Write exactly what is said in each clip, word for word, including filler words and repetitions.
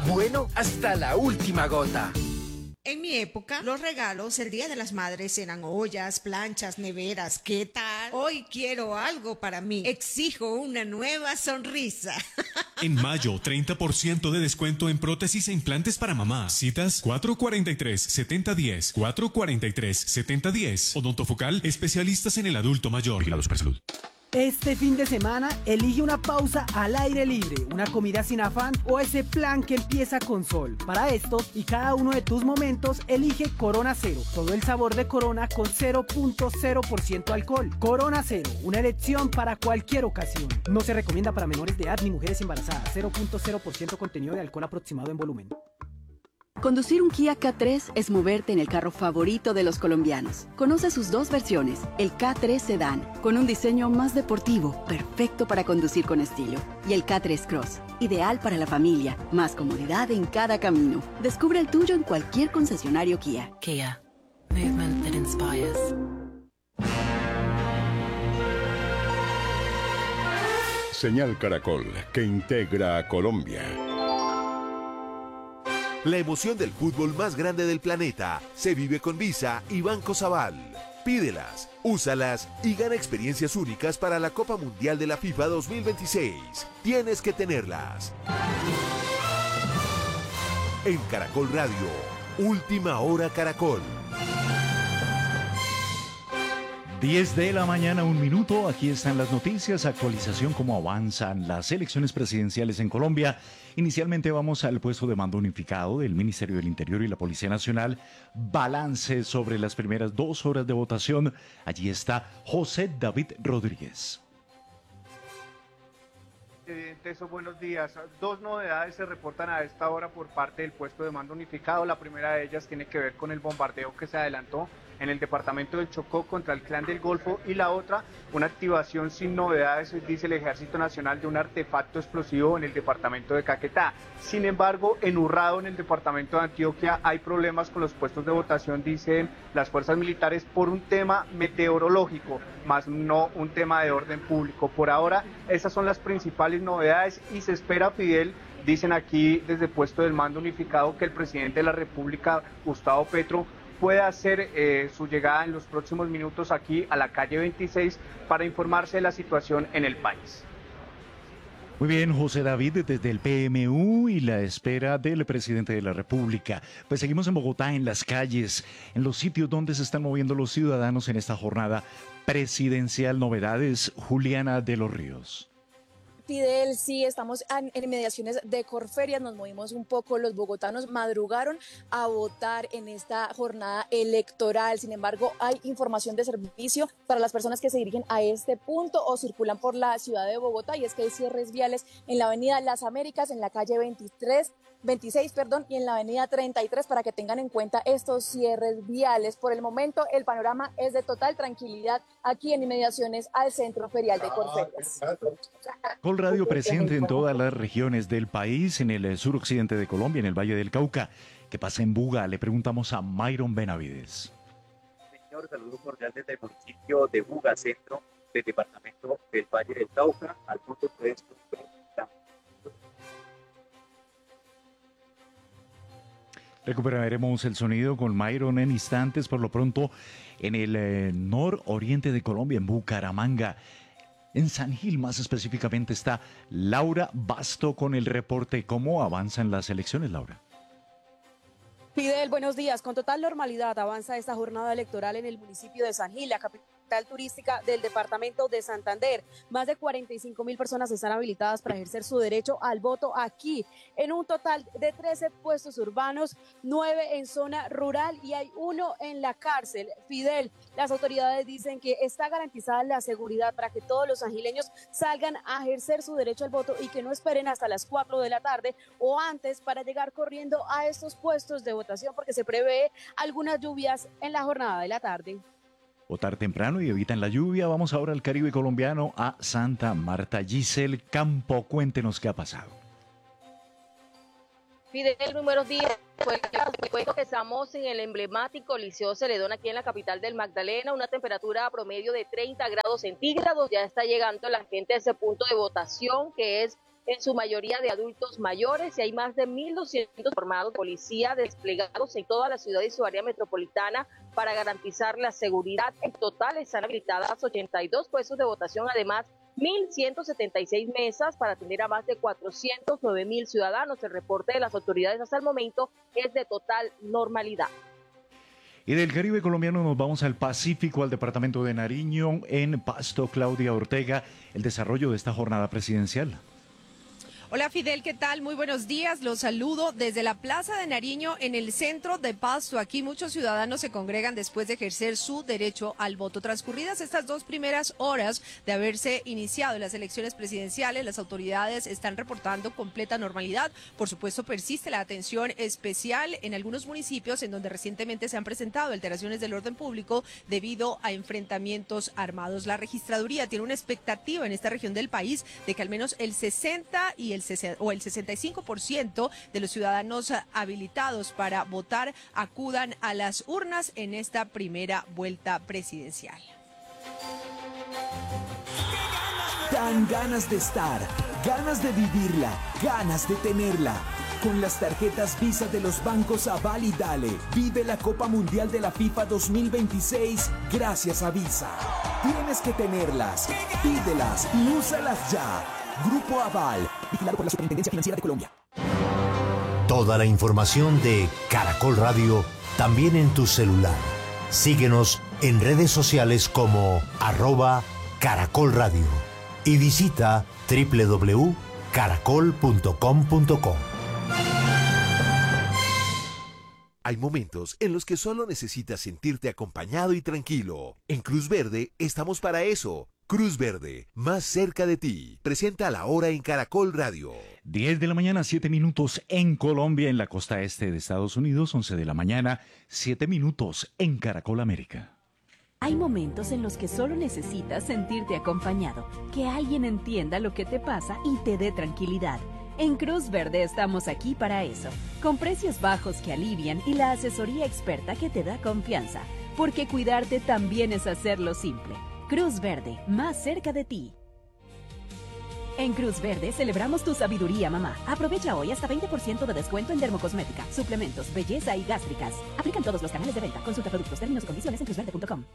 Bueno hasta la última gota. En mi época, los regalos el Día de las Madres eran ollas, planchas, neveras. ¿Qué tal? Hoy quiero algo para mí. Exijo una nueva sonrisa. En mayo, treinta por ciento de descuento en prótesis e implantes para mamá. Citas cuatro cuatro tres, siete cero uno cero, cuatro cuatro tres, siete cero uno cero. Odontofocal, especialistas en el adulto mayor. Vigilado Supersalud. Este fin de semana, elige una pausa al aire libre, una comida sin afán o ese plan que empieza con sol. Para estos y cada uno de tus momentos, elige Corona Cero. Todo el sabor de Corona con cero punto cero por ciento alcohol. Corona Cero, una elección para cualquier ocasión. No se recomienda para menores de edad ni mujeres embarazadas. cero punto cero por ciento contenido de alcohol aproximado en volumen. Conducir un Kia K tres es moverte en el carro favorito de los colombianos. Conoce sus dos versiones, el K tres Sedan, con un diseño más deportivo, perfecto para conducir con estilo, y el K tres Cross, ideal para la familia, más comodidad en cada camino. Descubre el tuyo en cualquier concesionario Kia. Kia, movement that inspires. Señal Caracol, que integra a Colombia. La emoción del fútbol más grande del planeta se vive con Visa y Banco Sabal. Pídelas, úsalas y gana experiencias únicas para la Copa Mundial de la FIFA dos mil veintiséis. Tienes que tenerlas. En Caracol Radio, Última Hora Caracol. diez de la mañana, un minuto. Aquí están las noticias, actualización, cómo avanzan las elecciones presidenciales en Colombia. Inicialmente vamos al puesto de mando unificado del Ministerio del Interior y la Policía Nacional. Balance sobre las primeras dos horas de votación. Allí está José David Rodríguez. Teso, buenos días. Dos novedades se reportan a esta hora por parte del puesto de mando unificado. La primera de ellas tiene que ver con el bombardeo que se adelantó en el departamento del Chocó contra el Clan del Golfo, y la otra, una activación sin novedades, dice el Ejército Nacional, de un artefacto explosivo en el departamento de Caquetá. Sin embargo, en Urrao, en el departamento de Antioquia, hay problemas con los puestos de votación, dicen las fuerzas militares, por un tema meteorológico, más no un tema de orden público. Por ahora, esas son las principales novedades y se espera, Fidel, dicen aquí desde el puesto del mando unificado, que el presidente de la República, Gustavo Petro, pueda hacer eh, su llegada en los próximos minutos aquí a la calle veintiséis para informarse de la situación en el país. Muy bien, José David, desde el P M U y la espera del presidente de la República. Pues seguimos en Bogotá, en las calles, en los sitios donde se están moviendo los ciudadanos en esta jornada presidencial. Novedades, Juliana de los Ríos. Fidel, sí, estamos en, en inmediaciones de Corferias, nos movimos un poco, los bogotanos madrugaron a votar en esta jornada electoral. Sin embargo, hay información de servicio para las personas que se dirigen a este punto o circulan por la ciudad de Bogotá, y es que hay cierres viales en la avenida Las Américas, en la calle veintitrés, veintiséis, perdón, y en la avenida treinta y tres, para que tengan en cuenta estos cierres viales. Por el momento, el panorama es de total tranquilidad aquí en inmediaciones al centro ferial de Corferias. Col Radio presente en todas las regiones del país, en el suroccidente de Colombia, en el Valle del Cauca. ¿Qué pasa en Buga? Le preguntamos a Myron Benavides. Señor, saludo cordial desde el municipio de Buga, centro del departamento del Valle del Cauca, al punto de esto. Recuperaremos el sonido con Myron en instantes. Por lo pronto, en el eh, nororiente de Colombia, en Bucaramanga, en San Gil más específicamente, está Laura Basto con el reporte. ¿Cómo avanzan las elecciones, Laura? Fidel, buenos días. Con total normalidad avanza esta jornada electoral en el municipio de San Gil, la capital turística del departamento de Santander. Más de cuarenta y cinco mil personas están habilitadas para ejercer su derecho al voto aquí, en un total de trece puestos urbanos, nueve en zona rural y hay uno en la cárcel. Fidel, las autoridades dicen que está garantizada la seguridad para que todos los sangileños salgan a ejercer su derecho al voto y que no esperen hasta las cuatro de la tarde o antes para llegar corriendo a estos puestos de votación, porque se prevé algunas lluvias en la jornada de la tarde. Votar temprano y evitan la lluvia. Vamos ahora al Caribe colombiano, a Santa Marta. Giselle Campo, cuéntenos qué ha pasado. Fidel, muy buenos días. Te cuento que estamos en el emblemático Liceo Celedón, aquí en la capital del Magdalena, una temperatura promedio de treinta grados centígrados. Ya está llegando la gente a ese punto de votación, que es en su mayoría de adultos mayores, y hay más de mil doscientos formados de policía desplegados en toda la ciudad y su área metropolitana para garantizar la seguridad. En total están habilitadas ochenta y dos puestos de votación, además mil ciento setenta y seis mesas para atender a más de cuatrocientos nueve mil ciudadanos. El reporte de las autoridades hasta el momento es de total normalidad. Y del Caribe colombiano nos vamos al Pacífico, al departamento de Nariño, en Pasto. Claudia Ortega, el desarrollo de esta jornada presidencial. Hola Fidel, ¿qué tal? Muy buenos días. Los saludo desde la Plaza de Nariño en el centro de Pasto. Aquí muchos ciudadanos se congregan después de ejercer su derecho al voto. Transcurridas estas dos primeras horas de haberse iniciado las elecciones presidenciales, las autoridades están reportando completa normalidad. Por supuesto, persiste la atención especial en algunos municipios en donde recientemente se han presentado alteraciones del orden público debido a enfrentamientos armados. La registraduría tiene una expectativa en esta región del país de que al menos el sesenta y el o el sesenta y cinco por ciento de los ciudadanos habilitados para votar acudan a las urnas en esta primera vuelta presidencial. Dan ganas de estar, ganas de vivirla, ganas de tenerla. Con las tarjetas Visa de los bancos Aval y Dale, vive la Copa Mundial de la FIFA dos mil veintiséis gracias a Visa. Tienes que tenerlas, pídelas y úsalas ya. Grupo Aval, vigilado por la Superintendencia Financiera de Colombia. Toda la información de Caracol Radio también en tu celular. Síguenos en redes sociales como arroba Caracol Radio y visita doble u doble u doble u punto caracol punto com punto co. Hay momentos en los que solo necesitas sentirte acompañado y tranquilo. En Cruz Verde estamos para eso. Cruz Verde, más cerca de ti. Presenta la hora en Caracol Radio. diez de la mañana, siete minutos en Colombia, en la costa este de Estados Unidos. once de la mañana, siete minutos en Caracol América. Hay momentos en los que solo necesitas sentirte acompañado, que alguien entienda lo que te pasa y te dé tranquilidad. En Cruz Verde estamos aquí para eso, con precios bajos que alivian y la asesoría experta que te da confianza, porque cuidarte también es hacerlo simple. Cruz Verde, más cerca de ti. En Cruz Verde celebramos tu sabiduría, mamá. Aprovecha hoy hasta veinte por ciento de descuento en dermocosmética, suplementos, belleza y gástricas. Aplican todos los canales de venta. Consulta productos, términos y condiciones en cruz verde punto com.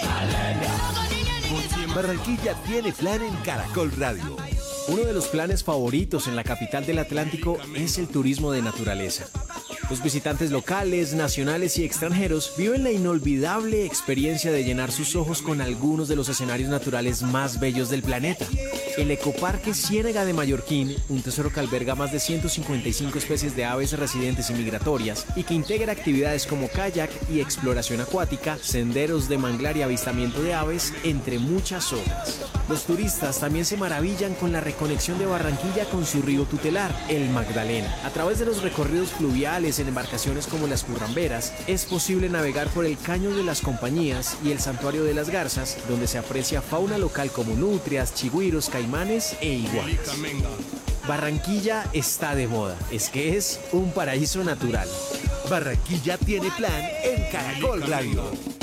Barranquilla tiene plan en Caracol Radio. Uno de los planes favoritos en la capital del Atlántico es el turismo de naturaleza. Los visitantes locales, nacionales y extranjeros viven la inolvidable experiencia de llenar sus ojos con algunos de los escenarios naturales más bellos del planeta. El Ecoparque Ciénega de Mallorquín, un tesoro que alberga más de ciento cincuenta y cinco especies de aves residentes y migratorias y que integra actividades como kayak y exploración acuática, senderos de manglar y avistamiento de aves, entre muchas otras. Los turistas también se maravillan con la reconexión de Barranquilla con su río tutelar, el Magdalena. A través de los recorridos fluviales en embarcaciones como las Curramberas, es posible navegar por el Caño de las Compañías y el Santuario de las Garzas, donde se aprecia fauna local como nutrias, chigüiros, caimanes e iguanas. Barranquilla está de moda, es que es un paraíso natural. Barranquilla tiene plan en Caracol Radio.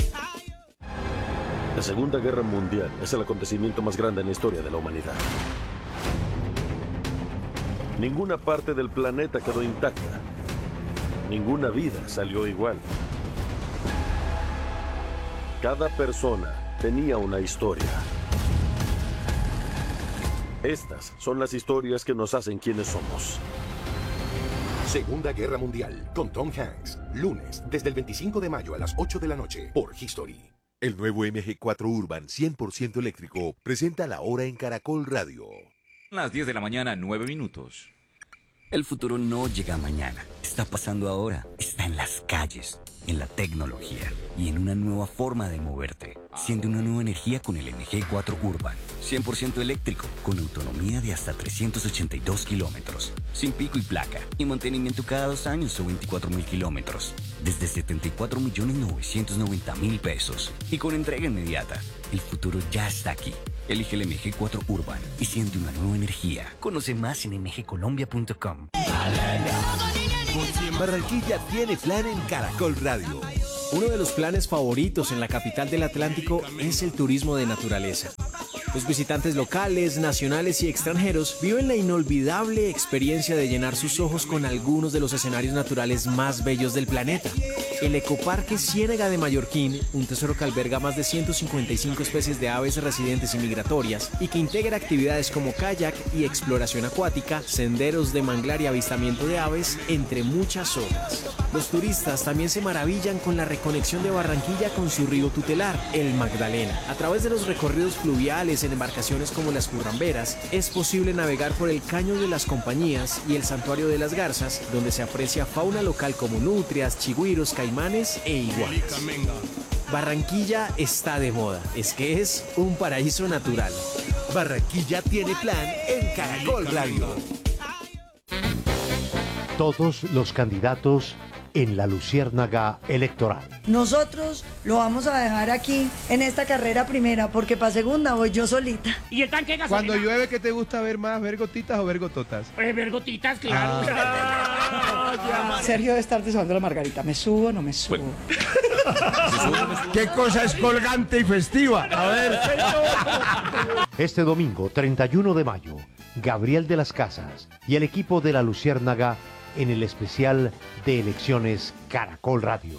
La Segunda Guerra Mundial es el acontecimiento más grande en la historia de la humanidad. Ninguna parte del planeta quedó intacta. Ninguna vida salió igual. Cada persona tenía una historia. Estas son las historias que nos hacen quienes somos. Segunda Guerra Mundial, con Tom Hanks. Lunes, desde el veinticinco de mayo a las ocho de la noche, por History. El nuevo M G cuatro Urban cien por ciento eléctrico presenta la hora en Caracol Radio. Las diez de la mañana, nueve minutos. El futuro no llega mañana, está pasando ahora, está en las calles, en la tecnología y en una nueva forma de moverte. Siente una nueva energía con el M G cuatro Urban, cien por ciento eléctrico, con autonomía de hasta trescientos ochenta y dos kilómetros, sin pico y placa, y mantenimiento cada dos años o veinticuatro mil kilómetros, desde setenta y cuatro millones novecientos noventa mil pesos, y con entrega inmediata. El futuro ya está aquí. Elige el M G cuatro Urban y siente una nueva energía. Conoce más en m g colombia punto com. Barranquilla tiene plan en Caracol Radio. Uno de los planes favoritos en la capital del Atlántico es el turismo de naturaleza. Los visitantes locales, nacionales y extranjeros viven la inolvidable experiencia de llenar sus ojos con algunos de los escenarios naturales más bellos del planeta. El Ecoparque Ciénaga de Mallorquín, un tesoro que alberga más de ciento cincuenta y cinco especies de aves residentes y migratorias y que integra actividades como kayak y exploración acuática, senderos de manglar y avistamiento de aves, entre muchas otras. Los turistas también se maravillan con la reconexión de Barranquilla con su río tutelar, el Magdalena. A través de los recorridos fluviales en embarcaciones como las Curramberas, es posible navegar por el Caño de las Compañías y el Santuario de las Garzas, donde se aprecia fauna local como nutrias, chigüiros, caimanes e iguanas. Barranquilla está de moda, es que es un paraíso natural. Barranquilla tiene plan en Caracol Radio. Todos los candidatos en la luciérnaga electoral. Nosotros lo vamos a dejar aquí en esta carrera primera porque para segunda voy yo solita. ¿Y el tanque de gasolina? Cuando llueve, ¿qué te gusta ver más? ¿Ver gotitas o ver gototas? Eh, ver gotitas, claro. Ah. Sergio debe estar desahogando la margarita. ¿Me subo o no me subo? Bueno. ¿Qué cosa es colgante y festiva? A ver. Este domingo, treinta y uno de mayo, Gabriel de las Casas y el equipo de la luciérnaga en el especial de elecciones Caracol Radio.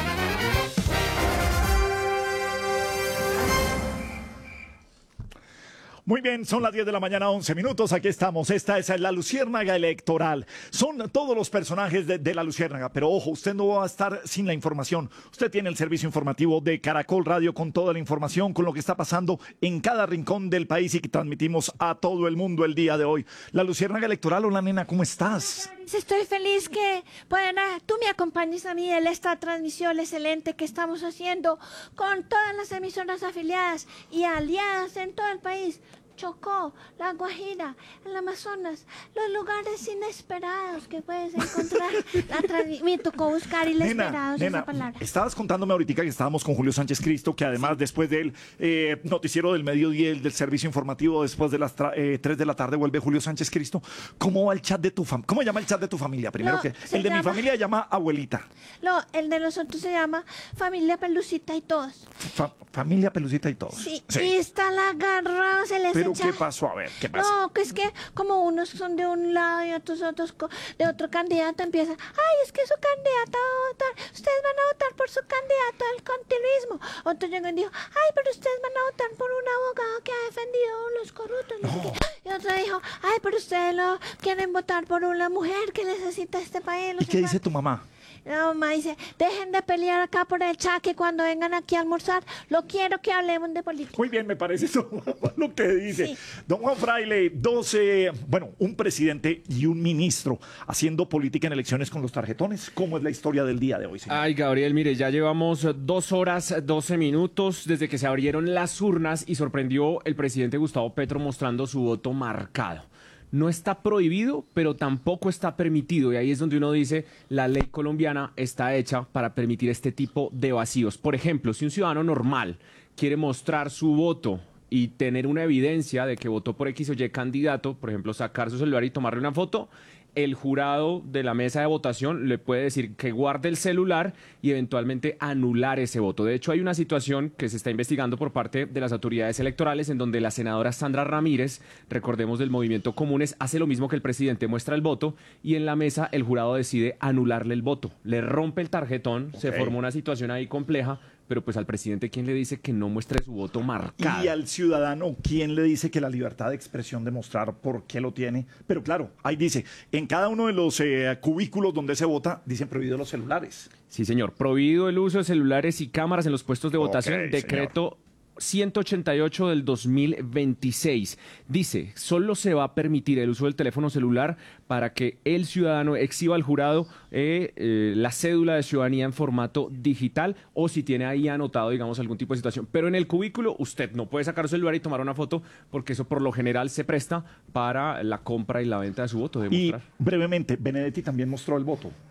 Muy bien, son las diez de la mañana, once minutos, aquí estamos, esta es la luciérnaga electoral, son todos los personajes de, de la luciérnaga, pero ojo, usted no va a estar sin la información, usted tiene el servicio informativo de Caracol Radio con toda la información, con lo que está pasando en cada rincón del país y que transmitimos a todo el mundo el día de hoy. La luciérnaga electoral, hola nena, ¿cómo estás? Estoy feliz que bueno, tú me acompañes a mí en esta transmisión excelente que estamos haciendo con todas las emisoras afiliadas y aliadas en todo el país. Chocó, La Guajira, el Amazonas, los lugares inesperados que puedes encontrar. La me tocó buscar inesperados nena, esa palabra. Estabas contándome ahorita que estábamos con Julio Sánchez Cristo, que además sí. después del eh, noticiero del mediodía, el del servicio informativo, después de las eh, tres de la tarde vuelve Julio Sánchez Cristo. ¿Cómo va el chat de tu familia? ¿Cómo llama el chat de tu familia? Primero no, que el de llama... mi familia llama abuelita. No, el de nosotros se llama Familia Pelucita y Todos. Fa familia Pelucita y Todos. Sí, sí. Y está la agarrada, se les ¿Pero echa... qué pasó? A ver, ¿qué pasa? No, que es que como unos son de un lado y otros otros de otro candidato empiezan, ay, es que su candidato va a votar, ustedes van a votar por su candidato del continuismo. Otro llegó y dijo, ay, pero ustedes van a votar por un abogado que ha defendido a los corruptos. No. Y otro dijo, ay, pero ustedes lo quieren votar por una mujer que necesita este país. ¿Y qué dice tu mamá? La mamá dice, dejen de pelear acá por el chat, que cuando vengan aquí a almorzar, lo quiero que hablemos de política. Muy bien, me parece eso lo que dice. Sí. Don Juan Fraile, doce, bueno, un presidente y un ministro haciendo política en elecciones con los tarjetones. ¿Cómo es la historia del día de hoy, señor? Ay, Gabriel, mire, ya llevamos dos horas, doce minutos desde que se abrieron las urnas y sorprendió el presidente Gustavo Petro mostrando su voto marcado. No está prohibido, pero tampoco está permitido. Y ahí es donde uno dice, la ley colombiana está hecha para permitir este tipo de vacíos. Por ejemplo, si un ciudadano normal quiere mostrar su voto y tener una evidencia de que votó por X o Y candidato, por ejemplo, sacar su celular y tomarle una foto, el jurado de la mesa de votación le puede decir que guarde el celular y eventualmente anular ese voto. De hecho, hay una situación que se está investigando por parte de las autoridades electorales en donde la senadora Sandra Ramírez, recordemos del Movimiento Comunes, hace lo mismo que el presidente, muestra el voto y en la mesa el jurado decide anularle el voto. Le rompe el tarjetón, okay. Se formó una situación ahí compleja, pero pues al presidente, ¿quién le dice que no muestre su voto marcado? Y al ciudadano, ¿quién le dice que la libertad de expresión de mostrar por qué lo tiene? Pero claro, ahí dice, en cada uno de los eh, cubículos donde se vota, dicen prohibido los celulares. Sí, señor, prohibido el uso de celulares y cámaras en los puestos de votación, okay, decreto señor. ciento ochenta y ocho del dos mil veintiséis. Dice, solo se va a permitir el uso del teléfono celular para que el ciudadano exhiba al jurado eh, eh, la cédula de ciudadanía en formato digital o si tiene ahí anotado, digamos, algún tipo de situación. Pero en el cubículo usted no puede sacar su celular y tomar una foto porque eso por lo general se presta para la compra y la venta de su voto. De y brevemente, Benedetti también mostró el voto.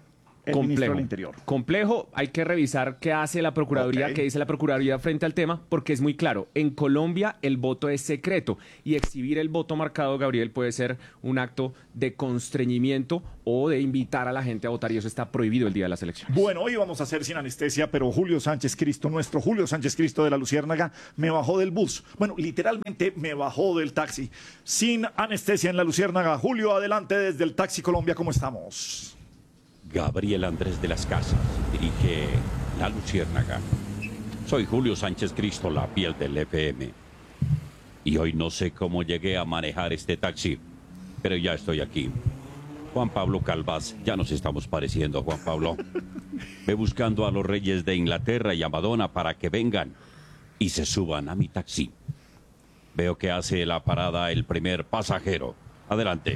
el ministro del Interior. Complejo, hay que revisar qué hace la Procuraduría, Okay. qué dice la Procuraduría frente al tema, porque es muy claro, en Colombia el voto es secreto y exhibir el voto marcado, Gabriel, puede ser un acto de constreñimiento o de invitar a la gente a votar y eso está prohibido el día de las elecciones. Bueno, hoy vamos a hacer sin anestesia, pero Julio Sánchez Cristo, nuestro Julio Sánchez Cristo de la Luciérnaga, me bajó del bus. Bueno, literalmente me bajó del taxi. Sin anestesia en la Luciérnaga. Julio, adelante desde el Taxi Colombia, ¿cómo estamos? Gabriel Andrés de las Casas dirige La Luciérnaga. Soy Julio Sánchez Cristo, la piel del F M. Y hoy no sé cómo llegué a manejar este taxi, pero ya estoy aquí. Juan Pablo Calvás, ya nos estamos pareciendo, Juan Pablo. Ve buscando a los reyes de Inglaterra y a Madonna para que vengan y se suban a mi taxi. Veo que hace la parada el primer pasajero. Adelante.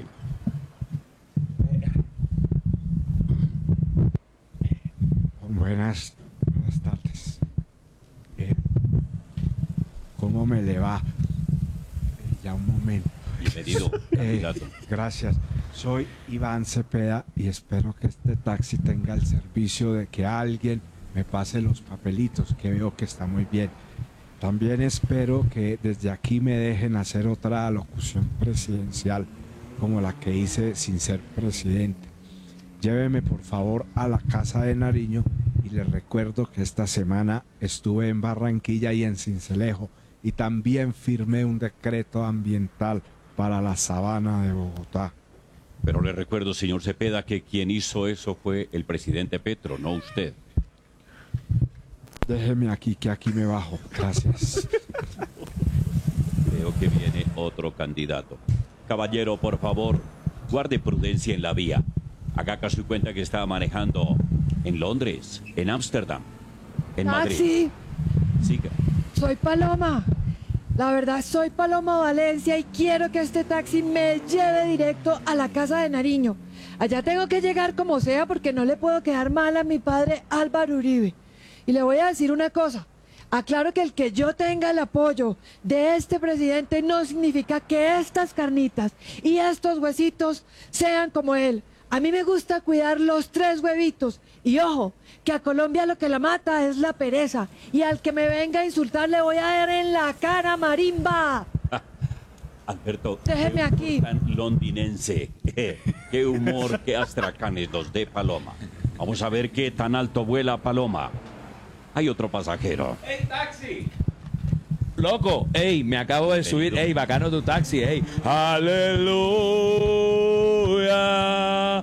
Buenas, buenas tardes. Eh, ¿Cómo me le va? Eh, ya un momento. Bienvenido, Eh, candidato. gracias. Soy Iván Cepeda y espero que este taxi tenga el servicio de que alguien me pase los papelitos, que veo que está muy bien. También espero que desde aquí me dejen hacer otra locución presidencial como la que hice sin ser presidente. Lléveme por favor a la Casa de Nariño y les recuerdo que esta semana estuve en Barranquilla y en Sincelejo y también firmé un decreto ambiental para la sabana de Bogotá. Pero le recuerdo, señor Cepeda, que quien hizo eso fue el presidente Petro, no usted. Déjeme aquí, que aquí me bajo. Gracias. Veo que viene otro candidato. Caballero, por favor, guarde prudencia en la vía. Haga caso y cuenta que estaba manejando en Londres, en Ámsterdam, en Madrid. Taxi, Siga. soy Paloma. La verdad, soy Paloma Valencia y quiero que este taxi me lleve directo a la Casa de Nariño. Allá tengo que llegar como sea porque no le puedo quedar mal a mi padre Álvaro Uribe. Y le voy a decir una cosa. Aclaro que el que yo tenga el apoyo de este presidente no significa que estas carnitas y estos huesitos sean como él. A mí me gusta cuidar los tres huevitos. Y ojo, que a Colombia lo que la mata es la pereza. Y al que me venga a insultar le voy a dar en la cara, marimba. Alberto, Déjeme qué aquí. humor tan londinense. Qué humor, qué astracanes los de Paloma. Vamos a ver qué tan alto vuela Paloma. Hay otro pasajero. ¡Ey, taxi! Loco, ey, me acabo de subir, ey, bacano tu taxi, ey. Aleluya,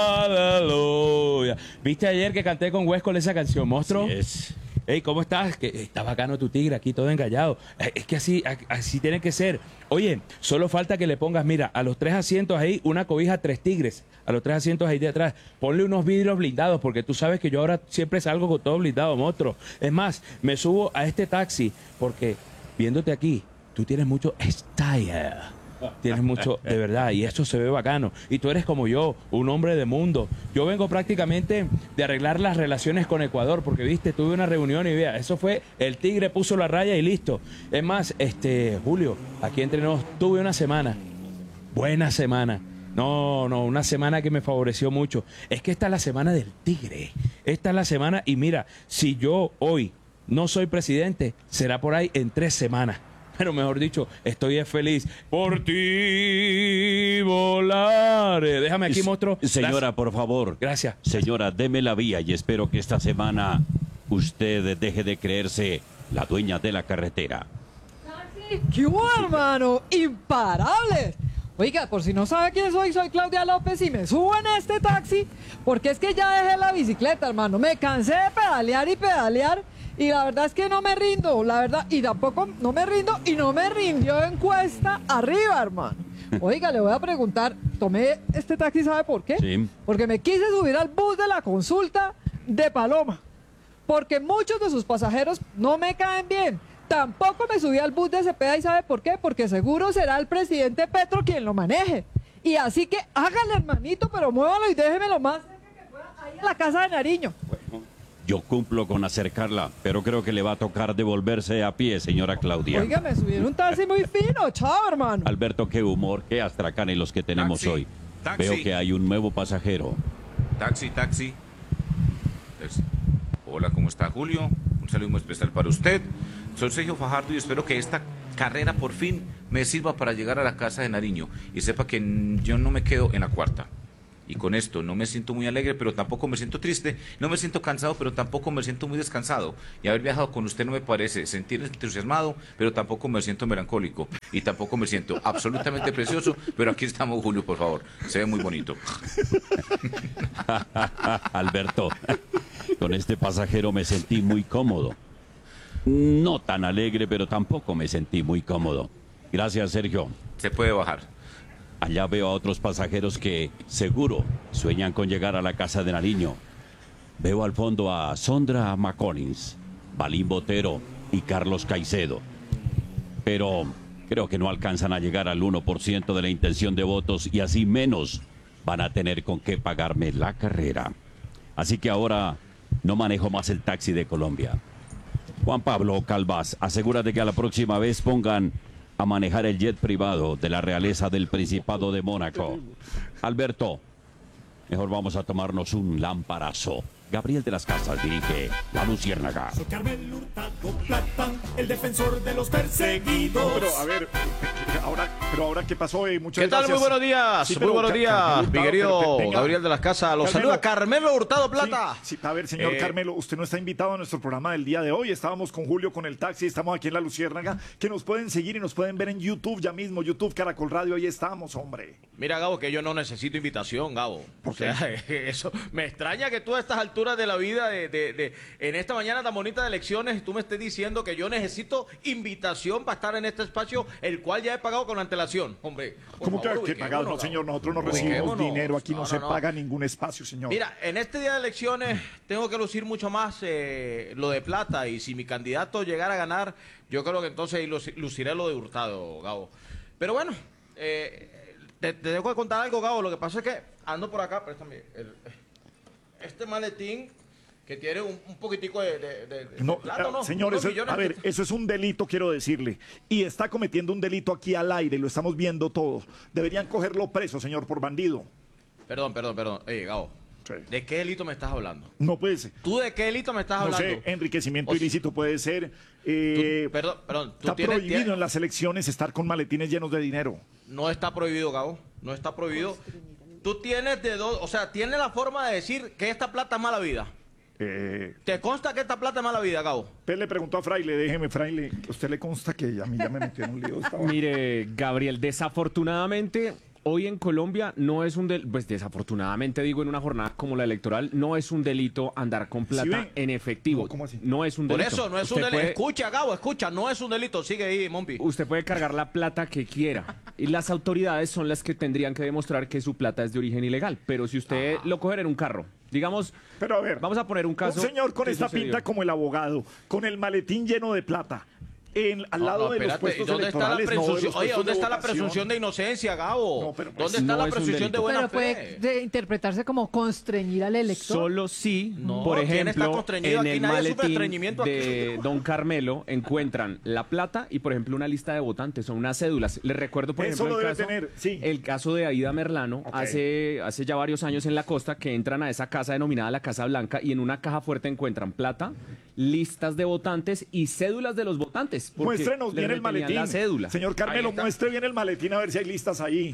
aleluya. ¿Viste ayer que canté con Huesco esa canción, monstruo? Sí es. Ey, ¿cómo estás? Que está bacano tu tigre aquí, todo engallado. Eh, Es que así, a- así tiene que ser. Oye, solo falta que le pongas, mira, a los tres asientos ahí, una cobija, tres tigres. A los tres asientos ahí de atrás. Ponle unos vidrios blindados, porque tú sabes que yo ahora siempre salgo con todo blindado, monstruo. Es más, me subo a este taxi, porque viéndote aquí, tú tienes mucho style. Tienes mucho, de verdad, y eso se ve bacano. Y tú eres como yo, un hombre de mundo. Yo vengo prácticamente de arreglar las relaciones con Ecuador, porque viste, tuve una reunión y vea, eso fue, el tigre puso la raya y listo. Es más, este, Julio, aquí entre nos, tuve una semana, buena semana. No, no, una semana que me favoreció mucho. Es que esta es la semana del tigre. Esta es la semana, y mira, si yo hoy no soy presidente, será por ahí en tres semanas. Pero mejor dicho, estoy feliz por ti volar. Déjame aquí, monstruo. Señora, por favor. Gracias. Señora, deme la vía y espero que esta semana usted deje de creerse la dueña de la carretera. ¡Qué hubo, hermano! ¡Imparables! Oiga, por si no sabe quién soy, soy Claudia López y me subo en este taxi porque es que ya dejé la bicicleta, hermano. Me cansé de pedalear y pedalear y la verdad es que no me rindo, la verdad, y tampoco no me rindo y no me rindió en cuesta arriba, hermano. Oiga, le voy a preguntar, tomé este taxi, ¿sabe por qué? Sí. Porque me quise subir al bus de la consulta de Paloma, porque muchos de sus pasajeros no me caen bien. Tampoco me subí al bus de Cepeda y ¿sabe por qué? Porque seguro será el presidente Petro quien lo maneje. Y así que hágale, hermanito, pero muévalo y déjemelo más cerca que pueda ahí en la Casa de Nariño. Yo cumplo con acercarla, pero creo que le va a tocar devolverse a pie, señora Claudia. Oiga, me subí en un taxi muy fino, chao, hermano. Alberto, qué humor, qué astracanes los que tenemos Taxi, hoy. taxi. Veo que hay un nuevo pasajero. Taxi, taxi. Es- Hola, ¿cómo está Julio? Un saludo muy especial para usted. Soy Sergio Fajardo y espero que esta carrera por fin me sirva para llegar a la casa de Nariño y sepa que n- yo no me quedo en la cuarta. Y con esto no me siento muy alegre, pero tampoco me siento triste, no me siento cansado, pero tampoco me siento muy descansado. Y haber viajado con usted no me parece sentir entusiasmado, pero tampoco me siento melancólico. Y tampoco me siento absolutamente precioso, pero aquí estamos, Julio, por favor. Se ve muy bonito. Alberto, con este pasajero me sentí muy cómodo. No tan alegre, pero tampoco me sentí muy cómodo. Gracias, Sergio. Se puede bajar. Allá veo a otros pasajeros que seguro sueñan con llegar a la casa de Nariño. Veo al fondo a Sondra McCollins, Balín Botero y Carlos Caicedo. Pero creo que no alcanzan a llegar al uno por ciento de la intención de votos y así menos van a tener con qué pagarme la carrera. Así que ahora no manejo más el taxi de Colombia. Juan Pablo Calvás, asegúrate que a la próxima vez pongan a manejar el jet privado de la realeza del Principado de Mónaco. Alberto, mejor vamos a tomarnos un lamparazo. Gabriel de las Casas dirige La Luciérnaga. Carmelo Hurtado Plata, el defensor de los perseguidos. No, pero a ver, ahora, pero ahora ¿qué pasó? Eh, muchas ¿Qué tal? gracias. Muy buenos días, Sí, muy pero buenos Ca- días, Carmelo mi Hurtado, querido pero, venga. Gabriel de las Casas. Los Carmelo. saluda Carmelo Hurtado Plata. Sí, sí, a ver, señor Eh, Carmelo, usted no está invitado a nuestro programa del día de hoy. Estábamos con Julio con el taxi, estamos aquí en La Luciérnaga, que nos pueden seguir y nos pueden ver en YouTube ya mismo, YouTube Caracol Radio, ahí estamos, hombre. Mira, Gabo, que yo no necesito invitación, Gabo. O sea, eso me extraña que tú a estas alturas de la vida, de, de- de- en esta mañana tan bonita de elecciones, tú me estés diciendo que yo necesito invitación para estar en este espacio, el cual ya he pagado con antelación. Hombre, por ¿Cómo favor, que, que ubiquémonos, pagado? No, Gabo. señor, nosotros no recibimos Ubiquémonos. dinero, aquí no, No, se no, no. paga ningún espacio, señor. Mira, en este día de elecciones tengo que lucir mucho más eh, lo de plata y si mi candidato llegara a ganar, yo creo que entonces luci- luciré lo de Hurtado, Gabo. Pero bueno, eh, te, te tengo que contar algo, Gabo. Lo que pasa es que ando por acá, préstame el- este maletín que tiene un, un poquitico de, de- de- de No, plata, eh, ¿no? señor, Unos eso, millones a ver, que- eso es un delito, quiero decirle. Y está cometiendo un delito aquí al aire, lo estamos viendo todos. Deberían cogerlo preso, señor, por bandido. Perdón, perdón, perdón. Oye, Gabo, ¿de qué delito me estás hablando? No puede ser. ¿Tú de qué delito me estás No hablando? sé, enriquecimiento O sea, ilícito puede ser. eh, Tú- perdón, perdón, tú está tienes- prohibido tienes- en las elecciones estar con maletines llenos de dinero. No está prohibido, Gabo. No está prohibido. Tú tienes de dos, o sea, tienes la forma de decir que esta plata es mala vida. Eh, ¿Te consta que esta plata es mala vida, Gabo? usted le preguntó a Fraile, déjeme, Fraile, ¿a usted le consta que a mí ya me metió en un lío? Estaba- Mire, Gabriel, desafortunadamente, hoy en Colombia no es un delito, pues desafortunadamente digo, en una jornada como la electoral, no es un delito andar con plata ven? en efectivo. ¿Cómo así? No es un Por delito. eso no es un Usted delito. puede- Escucha, Gabo, escucha, no es un delito. Sigue ahí, Mompi. Usted puede cargar la plata que quiera y las autoridades son las que tendrían que demostrar que su plata es de origen ilegal. Pero si usted lo coge en un carro, digamos, pero a ver, vamos a poner un caso. Un señor con que esta sucedió. pinta como el abogado, con el maletín lleno de plata, en, al No, lado no, de los espérate, puestos ¿dónde está la electorales. no, de presunción? los Oye, puestos ¿dónde de está la votación. presunción de inocencia, Gabo? pues, ¿Dónde está no la es un presunción de delito. buena Pero puede fe? de- interpretarse como constreñir al elector. Solo si, No, por ¿quién está ejemplo, constreñido en aquí? el Nadie sufre maletín estreñimiento aquí. de Don Carmelo encuentran la plata y, por ejemplo, una lista de votantes, son unas cédulas. Les recuerdo, por Eso ejemplo, lo el debe caso, tener, sí. el caso de Aida Merlano, hace, hace ya varios años en la costa, que entran a esa casa denominada la Casa Blanca y en una caja fuerte encuentran plata, listas de votantes y cédulas de los votantes. porque Muéstrenos les bien el retenían maletín. la cédula. Señor Carmelo, muestre bien el maletín a ver si hay listas ahí.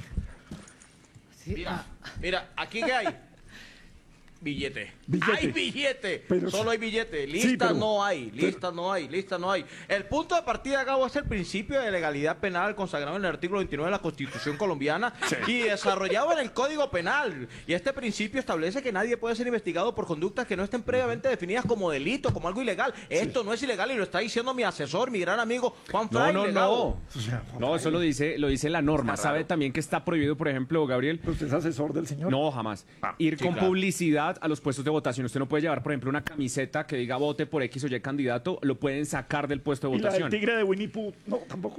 Mira, mira, aquí qué hay. Billete. Billete. Hay billete. Pero- Solo hay billete. Sí, Listas pero- no hay. Listas no hay. Listas no hay. El punto de partida, Gabo, es el principio de legalidad penal consagrado en el artículo veintinueve de la Constitución colombiana y desarrollado en el Código Penal. Y este principio establece que nadie puede ser investigado por conductas que no estén previamente definidas como delito, como algo ilegal. Esto no es ilegal y lo está diciendo mi asesor, mi gran amigo Juan No, Fraile, no, Gabo. no. No, eso lo dice, lo dice la norma. ¿Sabe también que está prohibido, por ejemplo, Gabriel? ¿Usted es asesor del señor? No, jamás. Ir sí, con claro. publicidad a los puestos de votación. Usted no puede llevar, por ejemplo, una camiseta que diga vote por X o Y candidato. Lo pueden sacar del puesto de ¿Y la del votación. tigre de Winnie Pooh? No, tampoco.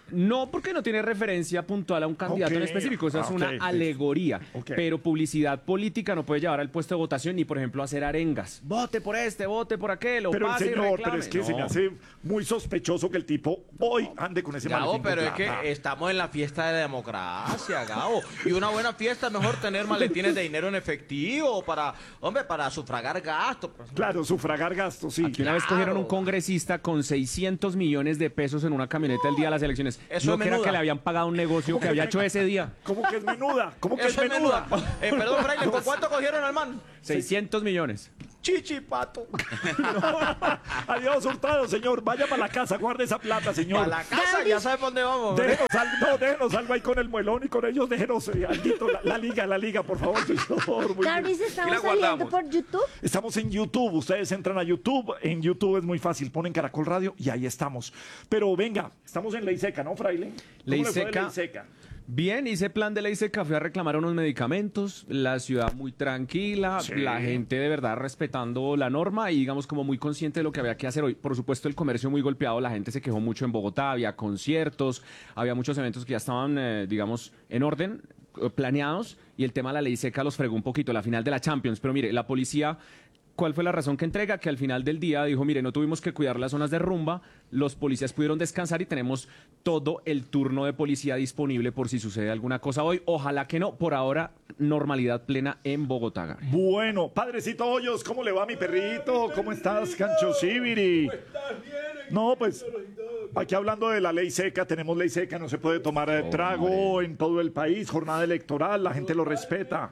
No, porque no tiene referencia puntual a un candidato Ok. en específico, eso Ah, es una ok. alegoría. Ok. Pero publicidad política no puede llevar al puesto de votación ni, por ejemplo, hacer arengas. Vote por este, vote por aquel, o Pero el pase y señor, reclame. pero es que se me No. hace muy sospechoso que el tipo hoy ande con ese Gabo, maletín con pero es plata. que estamos en la fiesta de la democracia, Gabo. Y una buena fiesta es mejor tener maletines de dinero en efectivo para, hombre, para sufragar gastos. Claro, sufragar gastos, sí. Aquí una vez cogieron un congresista con seiscientos millones de pesos en una camioneta el día de las elecciones. Eso no es que era menuda. que le habían pagado un negocio que había hecho ese día. ¿Cómo que es menuda? ¿Cómo que Eso es menuda? Eh, perdón, Fraile, ¿con cuánto cogieron al man? seiscientos millones. Chichipato. Adiós, Hurtado, señor. Vaya para la casa, guarde esa plata, señor. Para la casa, ya sabe por dónde vamos. Déjenos algo, no, déjenos algo ahí con el muelón y con ellos, déjenos eh, alguito, la, la liga, la liga, por favor, señor. Muy bien. Gabriel, ¿estamos saliendo por YouTube? Estamos en YouTube, ustedes entran a YouTube, en YouTube es muy fácil, ponen Caracol Radio y ahí estamos. Pero venga, estamos en Ley Seca, ¿no, Fraile? ¿Cómo Ley le fue de Seca. Ley Seca? Bien, hice plan de ley seca, fui a reclamar unos medicamentos, la ciudad muy tranquila, Sí. la gente de verdad respetando la norma y digamos como muy consciente de lo que había que hacer hoy. Por supuesto el comercio muy golpeado, la gente se quejó mucho en Bogotá, había conciertos, había muchos eventos que ya estaban, eh, digamos, en orden, eh, planeados y el tema de la ley seca los fregó un poquito, la final de la Champions. Pero mire, la policía... ¿Cuál fue la razón que entrega? Que al final del día dijo, mire, no tuvimos que cuidar las zonas de rumba, los policías pudieron descansar y tenemos todo el turno de policía disponible por si sucede alguna cosa hoy. Ojalá que no, por ahora, normalidad plena en Bogotá. Gabriel. Bueno, Padrecito Hoyos, ¿cómo le va mi perrito? ¿Cómo estás, Cancho Sibiri? No, pues, aquí hablando de la ley seca, tenemos ley seca, no se puede tomar eh, trago en todo el país, jornada electoral, la gente lo respeta.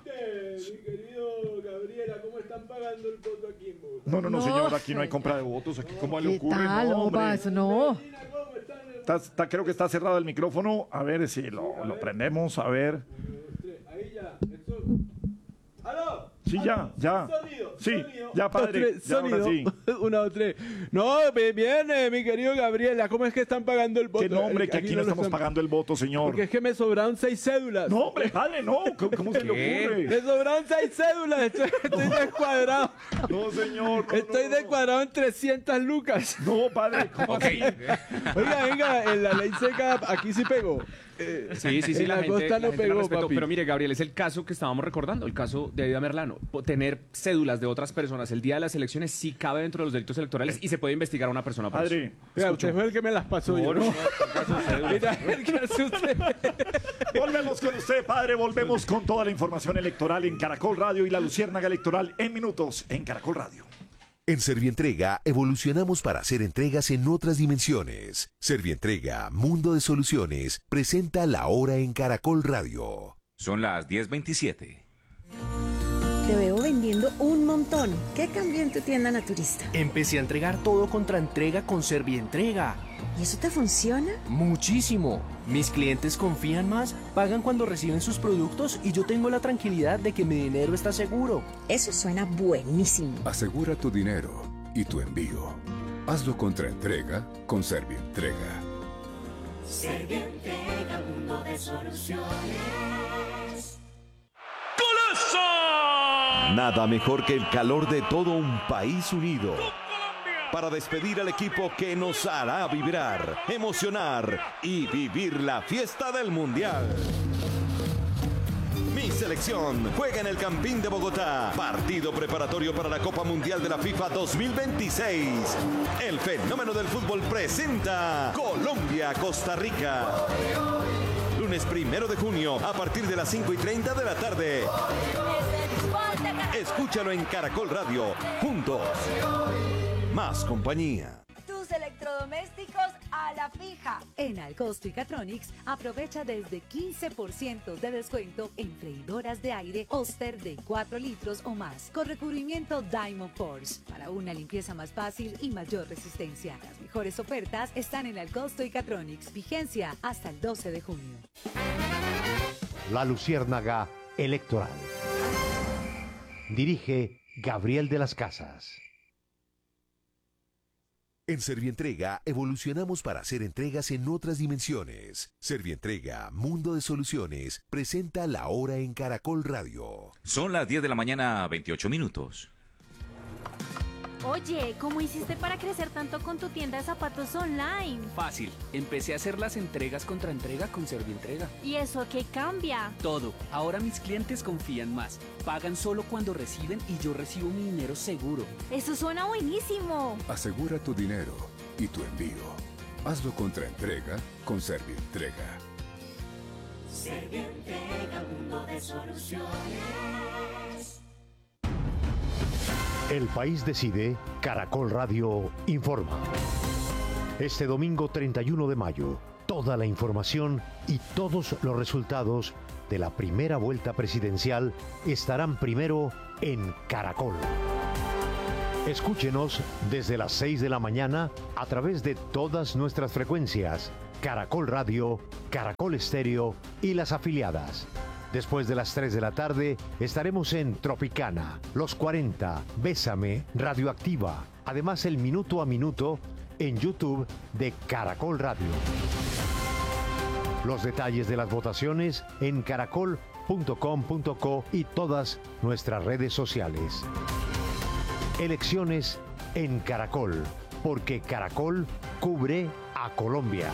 No, no, no, No. señor, aquí no hay compra de votos, aquí cómo le ¿Qué ocurre, tal, no, Opa? hombre. Eso no. Está- está- creo que está cerrado el micrófono, a ver si lo, lo prendemos, a ver. Sí, ya, ya. Sí, ya, padre. Ya, ahora sí. Una, dos, tres. No, bien, bien, eh, mi querido Gabriela, ¿cómo es que están pagando el voto? Que no, hombre, Eh, que aquí no lo estamos están- pagando el voto, señor. Porque es que me sobraron seis cédulas. No, hombre, padre, no. ¿Cómo, cómo se le ocurre? Me sobraron seis cédulas. Estoy, estoy descuadrado. No, señor. no, Estoy descuadrado en trescientas lucas. No, padre. ¿cómo así? Oiga, venga, en la ley seca aquí sí pegó. Eh, Sí, sí, sí, en la, la gente, costa la no gente la pegó, respetó. papi. Pero mire, Gabriel, es el caso que estábamos recordando, el caso de Aida Merlano. Po- Tener cédulas de otras personas el día de las elecciones sí cabe dentro de los delitos electorales y se puede investigar a una persona por Padre, eso. Mira, usted fue el que me las pasó No, yo. no, Mira, ¿qué hace usted? Volvemos con usted, padre. Volvemos con toda la información electoral en Caracol Radio y la Luciérnaga Electoral en minutos en Caracol Radio. En Servientrega evolucionamos para hacer entregas en otras dimensiones. Servientrega, Mundo de Soluciones, presenta La Hora en Caracol Radio. Son las diez veintisiete. Te veo vendiendo un montón. ¿Qué cambió en tu tienda naturista? Empecé a entregar todo contra entrega con Servientrega. ¿Y eso te funciona? Muchísimo. Mis clientes confían más, pagan cuando reciben sus productos y yo tengo la tranquilidad de que mi dinero está seguro. Eso suena buenísimo. Asegura tu dinero y tu envío. Hazlo contra entrega con Servientrega. Servientrega, mundo de soluciones. Nada mejor que el calor de todo un país unido para despedir al equipo que nos hará vibrar, emocionar y vivir la fiesta del Mundial. Mi selección juega en el Campín de Bogotá, partido preparatorio para la Copa Mundial de la FIFA dos mil veintiséis. El fenómeno del fútbol presenta Colombia-Costa Rica. Lunes primero de junio a partir de las cinco y treinta de la tarde. Escúchalo en Caracol Radio. Juntos. Más compañía. Tus electrodomésticos a la fija. En Alcosto y Catronics aprovecha desde quince por ciento de descuento en freidoras de aire Oster de cuatro litros o más con recubrimiento Diamond Force para una limpieza más fácil y mayor resistencia. Las mejores ofertas están en Alcosto y Catronics. Vigencia hasta el doce de junio. La Luciérnaga Electoral. Dirige Gabriel de las Casas. En Servientrega evolucionamos para hacer entregas en otras dimensiones. Servientrega, Mundo de Soluciones, presenta La Hora en Caracol Radio. Son las diez de la mañana, veintiocho minutos. Oye, ¿cómo hiciste para crecer tanto con tu tienda de zapatos online? Fácil, empecé a hacer las entregas contra entrega con Servientrega. ¿Y eso qué cambia? Todo, ahora mis clientes confían más, pagan solo cuando reciben y yo recibo mi dinero seguro. Eso suena buenísimo. Asegura tu dinero y tu envío. Hazlo contra entrega con Servientrega. Servientrega, mundo de soluciones. El País Decide, Caracol Radio informa. Este domingo treinta y uno de mayo, toda la información y todos los resultados de la primera vuelta presidencial estarán primero en Caracol. Escúchenos desde las seis de la mañana a través de todas nuestras frecuencias, Caracol Radio, Caracol Estéreo y las afiliadas. Después de las tres de la tarde estaremos en Tropicana, Los cuarenta, Bésame, Radioactiva. Además el minuto a minuto en YouTube de Caracol Radio. Los detalles de las votaciones en caracol punto com punto co y todas nuestras redes sociales. Elecciones en Caracol, porque Caracol cubre a Colombia.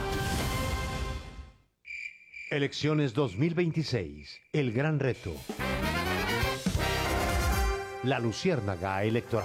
Elecciones dos mil veintiséis, el gran reto. La luciérnaga electoral.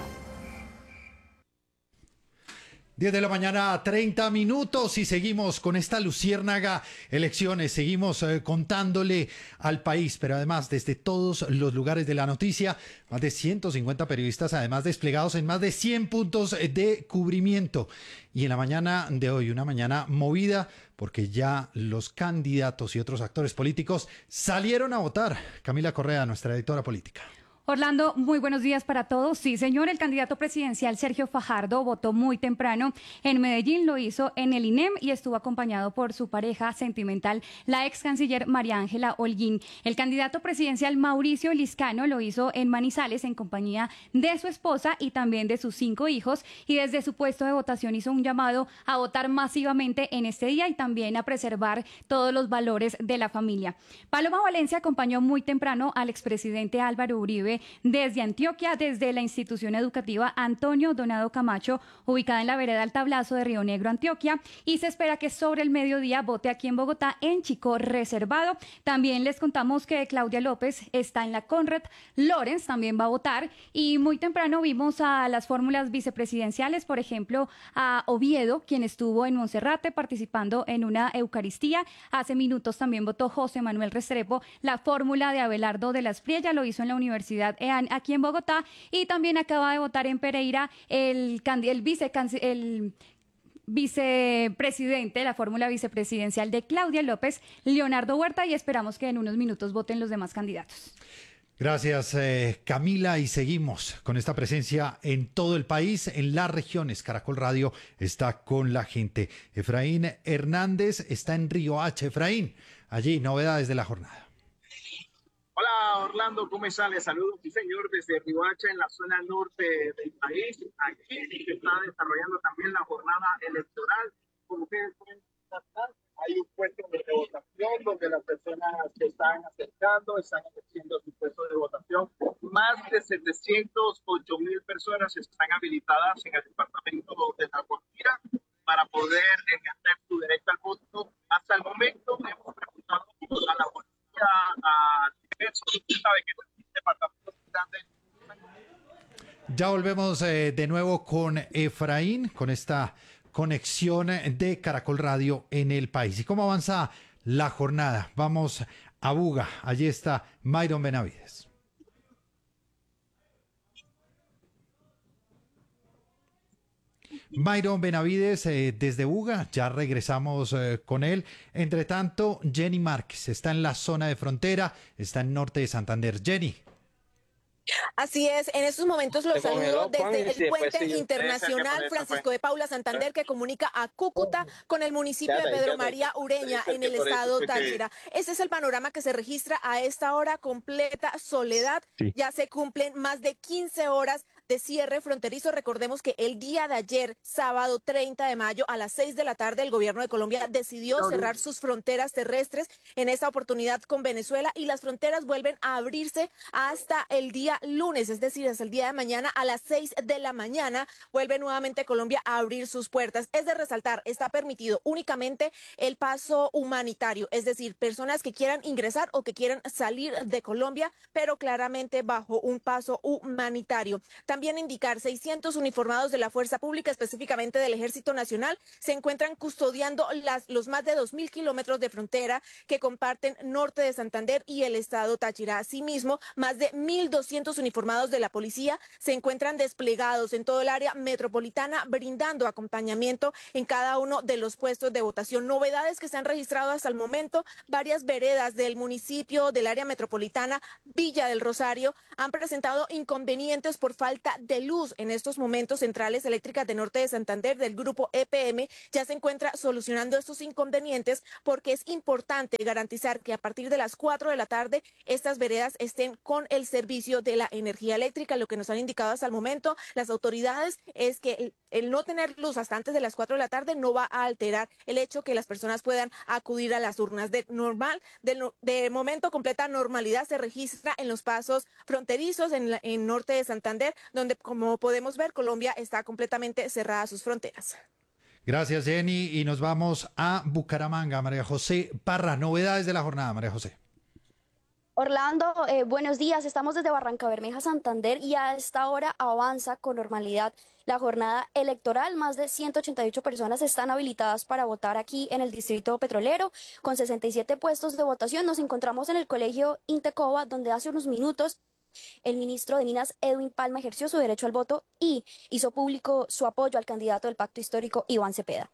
diez de la mañana, treinta minutos y seguimos con esta luciérnaga elecciones, seguimos eh, contándole al país, pero además desde todos los lugares de la noticia, más de ciento cincuenta periodistas además desplegados en más de cien puntos de cubrimiento. Y en la mañana de hoy, una mañana movida porque ya los candidatos y otros actores políticos salieron a votar. Camila Correa, nuestra editora política. Orlando, muy buenos días para todos. Sí, señor, el candidato presidencial Sergio Fajardo votó muy temprano en Medellín, lo hizo en el I N E M y estuvo acompañado por su pareja sentimental, la ex canciller María Ángela Holguín. El candidato presidencial Mauricio Liscano lo hizo en Manizales en compañía de su esposa y también de sus cinco hijos, y desde su puesto de votación hizo un llamado a votar masivamente en este día y también a preservar todos los valores de la familia. Paloma Valencia acompañó muy temprano al expresidente Álvaro Uribe desde Antioquia, desde la institución educativa Antonio Donado Camacho, ubicada en la vereda del Tablazo de Río Negro, Antioquia, y se espera que sobre el mediodía vote aquí en Bogotá, en Chico Reservado. También les contamos que Claudia López está en la Conrad Lorenz, también va a votar, y muy temprano vimos a las fórmulas vicepresidenciales, por ejemplo, a Oviedo, quien estuvo en Monserrate participando en una Eucaristía. Hace minutos también votó José Manuel Restrepo, la fórmula de Abelardo de las Priella, lo hizo en la Universidad E A N aquí en Bogotá, y también acaba de votar en Pereira el, el, vice, el vicepresidente, la fórmula vicepresidencial de Claudia López, Leonardo Huerta, y esperamos que en unos minutos voten los demás candidatos. Gracias, eh, Camila, y seguimos con esta presencia en todo el país, en las regiones. Caracol Radio está con la gente. Efraín Hernández está en Río Hacha. Efraín, allí, novedades de la jornada. Hola Orlando, ¿cómo están? Les saludo, sí señor, desde Riohacha, en la zona norte del país. Aquí se está desarrollando también la jornada electoral. Como ustedes pueden constatar, hay un puesto de votación donde las personas se están acercando, están ejerciendo su puesto de votación. Más de setecientos ocho mil personas están habilitadas en el departamento de La Guajira para poder ejercer su derecho al voto. Hasta el momento hemos preguntado a la policía, a Ya volvemos eh, de nuevo con Efraín, con esta conexión de Caracol Radio en el país. ¿Y cómo avanza la jornada? Vamos a Buga, allí está Mayron Benavides. Mayron Benavides eh, desde Buga, ya regresamos eh, con él. Entre tanto, Jenny Márquez está en la zona de frontera, está en norte de Santander. Jenny. Así es, en estos momentos los saludo desde el puente internacional Francisco de Paula Santander, que comunica a Cúcuta con el municipio de Pedro María Ureña en el estado Táchira. Este es el panorama que se registra a esta hora, completa soledad. Ya se cumplen más de quince horas de cierre fronterizo. Recordemos que el día de ayer, sábado treinta de mayo, a las seis de la tarde, el gobierno de Colombia decidió cerrar sus fronteras terrestres, en esta oportunidad con Venezuela, y las fronteras vuelven a abrirse hasta el día lunes, es decir, hasta el día de mañana a las seis de la mañana, vuelve nuevamente Colombia a abrir sus puertas. Es de resaltar, está permitido únicamente el paso humanitario, es decir, personas que quieran ingresar o que quieran salir de Colombia, pero claramente bajo un paso humanitario. También indicar, seiscientos uniformados de la Fuerza Pública, específicamente del Ejército Nacional, se encuentran custodiando las, los más de dos mil kilómetros de frontera que comparten norte de Santander y el estado Táchira. Asimismo, más de mil doscientos uniformados de la policía se encuentran desplegados en todo el área metropolitana, brindando acompañamiento en cada uno de los puestos de votación. Novedades que se han registrado hasta el momento: varias veredas del municipio del área metropolitana Villa del Rosario han presentado inconvenientes por falta de luz. En estos momentos, Centrales Eléctricas de Norte de Santander del grupo E P M ya se encuentra solucionando estos inconvenientes, porque es importante garantizar que a partir de las cuatro de la tarde estas veredas estén con el servicio de la energía eléctrica. Lo que nos han indicado hasta el momento las autoridades es que el, el no tener luz hasta antes de las cuatro de la tarde no va a alterar el hecho que las personas puedan acudir a las urnas. De normal, de, de momento, completa normalidad se registra en los pasos fronterizos en, la, en norte de Santander, donde, como podemos ver, Colombia está completamente cerrada a sus fronteras. Gracias, Jenny. Y nos vamos a Bucaramanga. María José Parra, novedades de la jornada, María José. Orlando, eh, buenos días. Estamos desde Barranca Bermeja, Santander, y a esta hora avanza con normalidad la jornada electoral. Más de ciento ochenta y ocho personas están habilitadas para votar aquí en el Distrito Petrolero, con sesenta y siete puestos de votación. Nos encontramos en el Colegio Intecoba, donde hace unos minutos el ministro de Minas, Edwin Palma, ejerció su derecho al voto y hizo público su apoyo al candidato del Pacto Histórico, Iván Cepeda.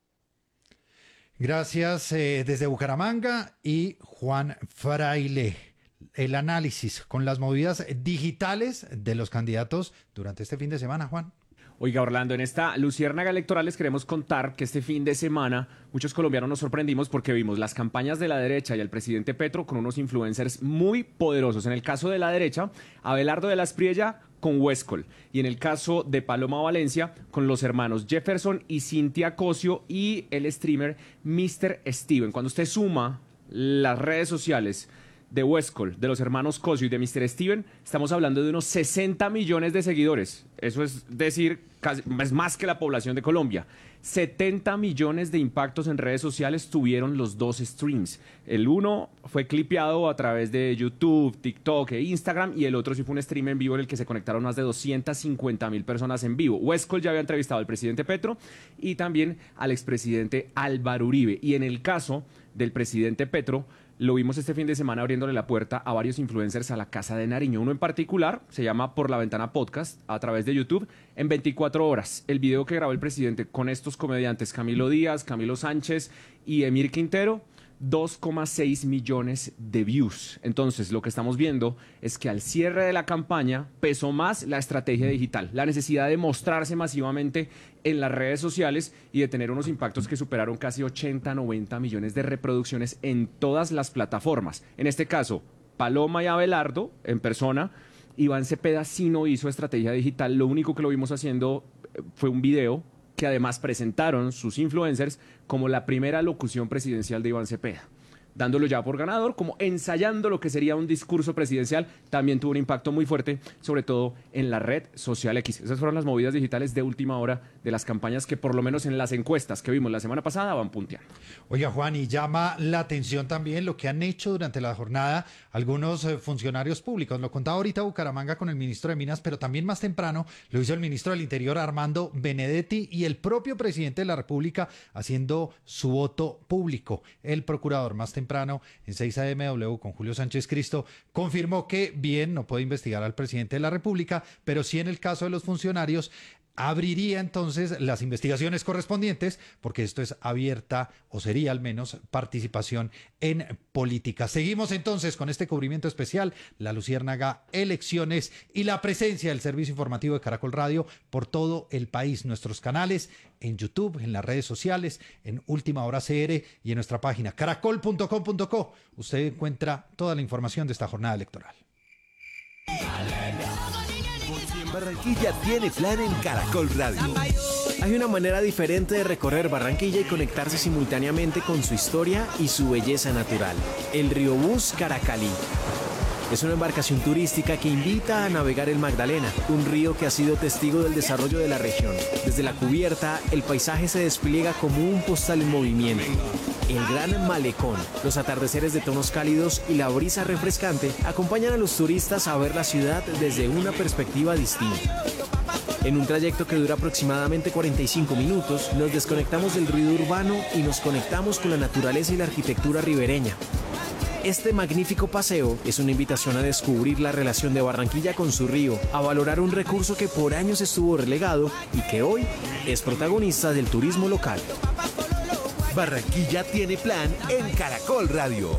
Gracias, eh, desde Bucaramanga. Y Juan Fraile, el análisis con las movidas digitales de los candidatos durante este fin de semana, Juan. Oiga, Orlando, en esta luciérnaga electoral les queremos contar que este fin de semana muchos colombianos nos sorprendimos porque vimos las campañas de la derecha y al presidente Petro con unos influencers muy poderosos. En el caso de la derecha, Abelardo de la Espriella con Huescol, y en el caso de Paloma Valencia con los hermanos Jefferson y Cintia Cosio y el streamer mister Steven. Cuando usted suma las redes sociales de Huescol, de los hermanos Cosio y de mister Steven, estamos hablando de unos sesenta millones de seguidores. Eso es decir, casi, es más que la población de Colombia. setenta millones de impactos en redes sociales tuvieron los dos streams. El uno fue clipeado a través de YouTube, TikTok e Instagram, y el otro sí fue un stream en vivo en el que se conectaron más de doscientas cincuenta mil personas en vivo. Huescol ya había entrevistado al presidente Petro y también al expresidente Álvaro Uribe. Y en el caso del presidente Petro, lo vimos este fin de semana abriéndole la puerta a varios influencers a la Casa de Nariño. Uno en particular se llama Por la Ventana Podcast a través de YouTube. En veinticuatro horas, el video que grabó el presidente con estos comediantes, Camilo Díaz, Camilo Sánchez y Emir Quintero, dos coma seis millones de views. Entonces, lo que estamos viendo es que al cierre de la campaña pesó más la estrategia digital, la necesidad de mostrarse masivamente en las redes sociales y de tener unos impactos que superaron casi ochenta, noventa millones de reproducciones en todas las plataformas. En este caso, Paloma y Abelardo en persona. Iván Cepeda sí no hizo estrategia digital, lo único que lo vimos haciendo fue un video que además presentaron sus influencers como la primera locución presidencial de Iván Cepeda, dándolo ya por ganador, como ensayando lo que sería un discurso presidencial. También tuvo un impacto muy fuerte, sobre todo en la red social X. Esas fueron las movidas digitales de última hora de las campañas que, por lo menos en las encuestas que vimos la semana pasada, van punteando. Oiga, Juan, y llama la atención también lo que han hecho durante la jornada algunos eh, funcionarios públicos. Lo contaba ahorita Bucaramanga con el ministro de Minas, pero también más temprano lo hizo el ministro del Interior, Armando Benedetti, y el propio presidente de la República haciendo su voto público. El procurador más temprano en seis A M W con Julio Sánchez Cristo confirmó que bien, no puede investigar al presidente de la República, pero sí en el caso de los funcionarios abriría entonces las investigaciones correspondientes, porque esto es abierta, o sería al menos, participación en política. Seguimos entonces con este cubrimiento especial, la Luciérnaga Elecciones, y la presencia del servicio informativo de Caracol Radio por todo el país. Nuestros canales en YouTube, en las redes sociales, en Última Hora C R y en nuestra página caracol punto com punto co. Usted encuentra toda la información de esta jornada electoral. Barranquilla tiene plan en Caracol Radio. Hay una manera diferente de recorrer Barranquilla y conectarse simultáneamente con su historia y su belleza natural. El Riobús Caracalí. Es una embarcación turística que invita a navegar el Magdalena, un río que ha sido testigo del desarrollo de la región. Desde la cubierta, el paisaje se despliega como un postal en movimiento. El gran malecón, los atardeceres de tonos cálidos y la brisa refrescante acompañan a los turistas a ver la ciudad desde una perspectiva distinta. En un trayecto que dura aproximadamente cuarenta y cinco minutos, nos desconectamos del ruido urbano y nos conectamos con la naturaleza y la arquitectura ribereña. Este magnífico paseo es una invitación a descubrir la relación de Barranquilla con su río, a valorar un recurso que por años estuvo relegado y que hoy es protagonista del turismo local. Barranquilla tiene plan en Caracol Radio.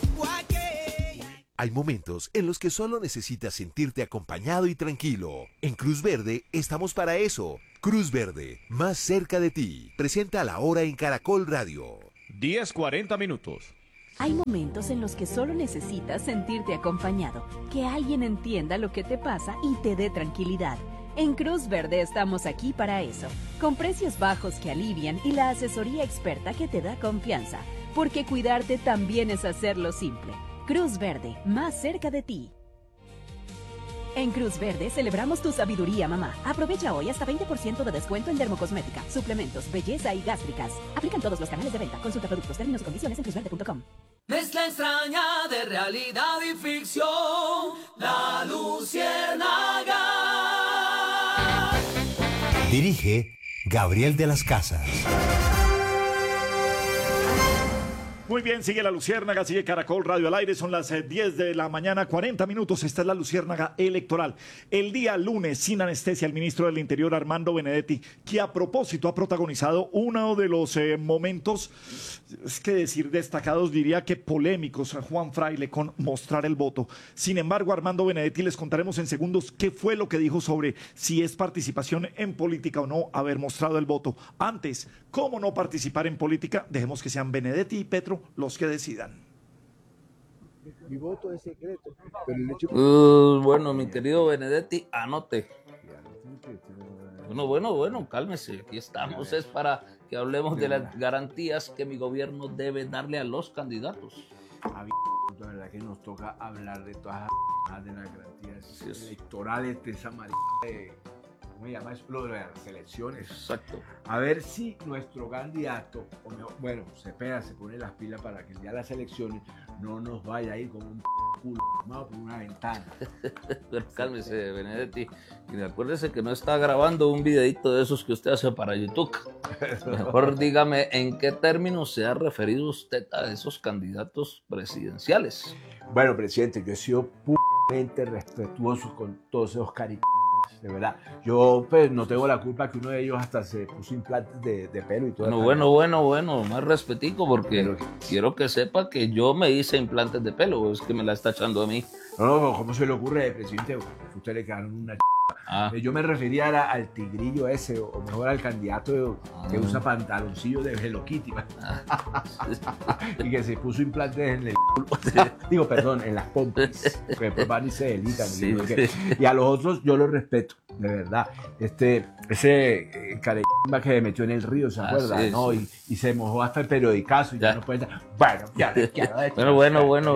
Hay momentos en los que solo necesitas sentirte acompañado y tranquilo. En Cruz Verde estamos para eso. Cruz Verde, más cerca de ti. Presenta la hora en Caracol Radio. diez cuarenta minutos. Hay momentos en los que solo necesitas sentirte acompañado, que alguien entienda lo que te pasa y te dé tranquilidad. En Cruz Verde estamos aquí para eso, con precios bajos que alivian y la asesoría experta que te da confianza, porque cuidarte también es hacerlo simple. Cruz Verde, más cerca de ti. En Cruz Verde celebramos tu sabiduría, mamá. Aprovecha hoy hasta veinte por ciento de descuento en dermocosmética, suplementos, belleza y gástricas. Aplican todos los canales de venta. Consulta productos, términos y condiciones en cruz verde punto com. Mezcla extraña de realidad y ficción, La Luciérnaga. Dirige Gabriel de las Casas. Muy bien, sigue La Luciérnaga, sigue Caracol Radio al aire, son las eh, diez de la mañana, cuarenta minutos, esta es La Luciérnaga electoral. El día lunes, sin anestesia, el ministro del Interior, Armando Benedetti, que a propósito ha protagonizado uno de los eh, momentos, es que decir destacados, diría que polémicos, a Juan Fraile con mostrar el voto. Sin embargo, Armando Benedetti, les contaremos en segundos qué fue lo que dijo sobre si es participación en política o no haber mostrado el voto. Antes, ¿cómo no participar en política? Dejemos que sean Benedetti y Petro los que decidan. Mi voto es secreto. Pero el hecho... uh, bueno, mi querido Benedetti, anote. Bueno, bueno, bueno, cálmese. Aquí estamos. Es para que hablemos de las garantías que mi gobierno debe darle a los candidatos. La verdad que nos toca hablar de todas las de las garantías sí, electorales de esa manera de... ¿Cómo se llama eso? Lo de las elecciones. Exacto. A ver si nuestro candidato, o mejor, bueno, se espera, se pone las pilas para que el día de las elecciones no nos vaya a ir con un culo formado por una ventana. Pero cálmese, Benedetti. Y acuérdese que no está grabando un videito de esos que usted hace para YouTube. Mejor dígame en qué términos se ha referido usted a esos candidatos presidenciales. Bueno, presidente, yo he sido puramente respetuoso con todos esos cariños. De verdad, yo pues no tengo la culpa que uno de ellos hasta se puso implantes de, de pelo y todo. No, bueno, bueno, bueno, más respetico porque Pero, quiero que sepa que yo me hice implantes de pelo, es que me la está echando a mí. No, no, ¿cómo se le ocurre, presidente? A usted le quedaron una ch... Ah. Yo me refería a, al tigrillo ese, o mejor al candidato ah. que usa pantaloncillo de Hello Kitty. Ah. Y que se puso implantes en el culo. Digo, perdón, en las pompas. Que después van y se delitan. Sí, sí. Y a los otros yo los respeto, de verdad. Este, ese eh, carecimba que me metió en el río, ¿se acuerda? Ah, sí, ¿no? Sí. Y, y se mojó hasta el periodicazo. Y ya, ya no puede estar. Bueno, ya, ya, ya, ya bueno, bueno, bueno.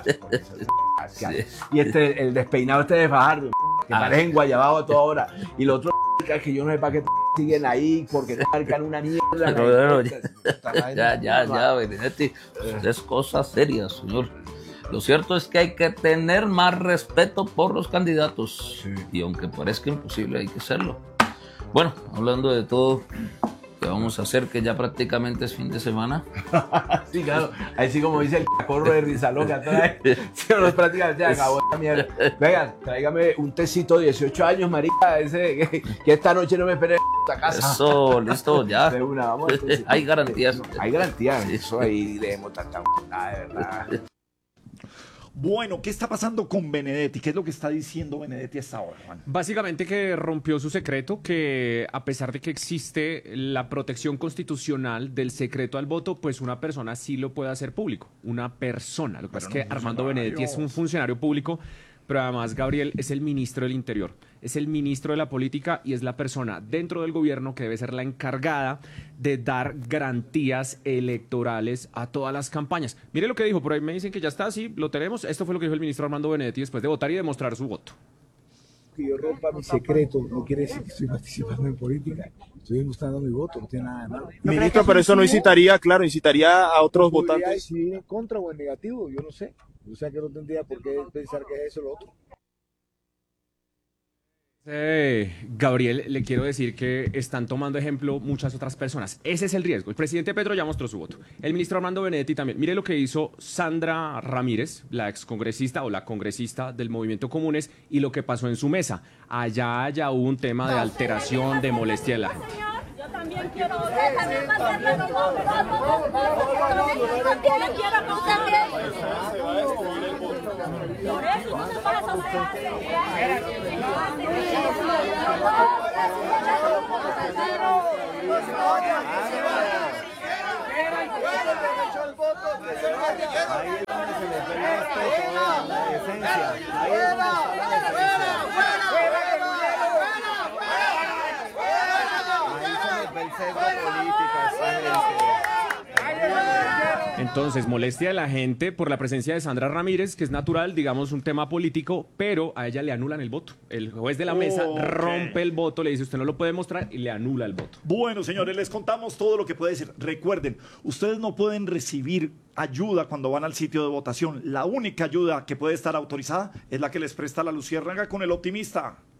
Sí. Y este, el despeinado este de Fajardo, que ah. parecen guayabado a toda hora. Y los otros que yo no sé para qué siguen ahí, porque te marcan una mierda. Pero bueno, ya, ya, ya, ya, Benedetti, es cosa seria, señor. Lo cierto es que hay que tener más respeto por los candidatos. Sí. Y aunque parezca imposible, hay que hacerlo. Bueno, hablando de todo, ¿qué vamos a hacer? Que ya prácticamente es fin de semana. Sí, claro. Ahí sí, como dice el cacorro de Rizaloca. Sí, no es prácticamente ya acabó esta mierda. Venga, tráigame un tecito de dieciocho años, marica, ese que, que esta noche no me espere en la casa. Eso, listo, ya. De una, vamos. Entonces, hay garantías. Hay garantías. Eso ahí leemos tanta b****, de verdad. Bueno, ¿qué está pasando con Benedetti? ¿Qué es lo que está diciendo Benedetti hasta ahora, Juan? Básicamente que rompió su secreto, que a pesar de que existe la protección constitucional del secreto al voto, pues una persona sí lo puede hacer público, una persona. Lo que pasa es que Armando Benedetti es un funcionario público, pero además Gabriel es el ministro del Interior, es el ministro de la política y es la persona dentro del gobierno que debe ser la encargada de dar garantías electorales a todas las campañas. Mire lo que dijo, por ahí me dicen que ya está, sí, lo tenemos. Esto fue lo que dijo el ministro Armando Benedetti después de votar y demostrar su voto. Que yo rompa mi secreto no quiere decir que estoy participando en política. Estoy demostrando mi voto, no tiene nada de malo. Ministro, pero eso no incitaría, claro, incitaría a otros votantes. ¿Podría decidir en contra o en negativo? Yo no sé. O sea que no tendría por qué pensar que es eso o lo otro. Eh, Gabriel, le quiero decir que están tomando ejemplo muchas otras personas. Ese es el riesgo. El presidente Petro ya mostró su voto. El ministro Armando Benedetti también. Mire lo que hizo Sandra Ramírez, la excongresista o la congresista del Movimiento Comunes, y lo que pasó en su mesa. Allá ya hubo un tema de alteración, de molestia de la gente. Yo también quiero votar, también también quiero votar. Por eso no se pasa. Entonces, molestia de la gente por la presencia de Sandra Ramírez, que es natural, digamos, un tema político, pero a ella le anulan el voto. El juez de la mesa Okay. rompe el voto, le dice usted no lo puede mostrar y le anula el voto. Bueno, señores, les contamos todo lo que puede decir. Recuerden, ustedes no pueden recibir ayuda cuando van al sitio de votación. La única ayuda que puede estar autorizada es la que les presta la Luciérnaga con el Optimista.